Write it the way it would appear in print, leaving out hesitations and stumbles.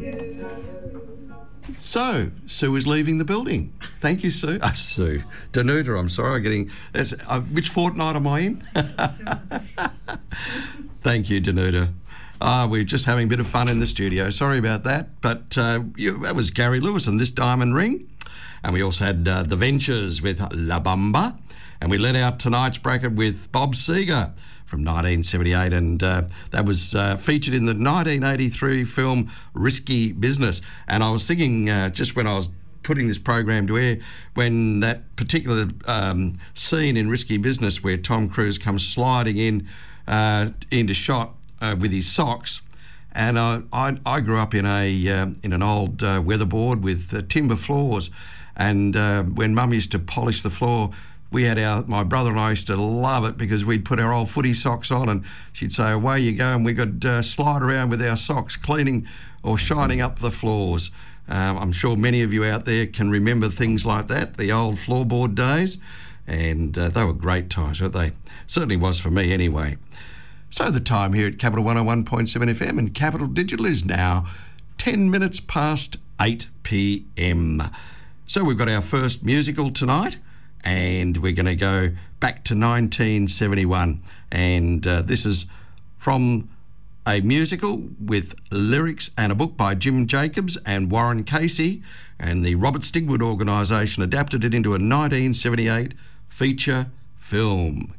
So, Sue is leaving the building. Thank you, Sue. Sue. Danuta, I'm sorry. Which fortnight am I in? Thank you, Danuta. We're just having a bit of fun in the studio. Sorry about that. But that was Gary Lewis and This Diamond Ring. And we also had The Ventures with La Bamba. And we let out tonight's bracket with Bob Seger from 1978, and that was featured in the 1983 film Risky Business. And I was thinking just when I was putting this program to air, when that particular scene in Risky Business where Tom Cruise comes sliding in into shot with his socks, and I grew up in an old weatherboard with timber floors, and when Mum used to polish the floor, my brother and I used to love it because we'd put our old footy socks on and she'd say, away you go, and we could slide around with our socks cleaning or shining up the floors. I'm sure many of you out there can remember things like that, the old floorboard days, and they were great times, weren't they? Certainly was for me anyway. So the time here at Capital 101.7 FM and Capital Digital is now 10 minutes past 8 p.m. So we've got our first musical tonight, and we're going to go back to 1971, and this is from a musical with lyrics and a book by Jim Jacobs and Warren Casey, and the Robert Stigwood organisation adapted it into a 1978 feature film.